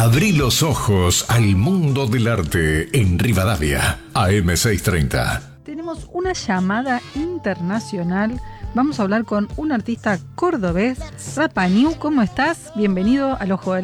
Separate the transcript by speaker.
Speaker 1: Abrí los ojos al mundo del arte en Rivadavia, AM630.
Speaker 2: Tenemos una llamada internacional. Vamos a hablar con un artista cordobés, Rapa New. ¿Cómo estás? Bienvenido al Ojo del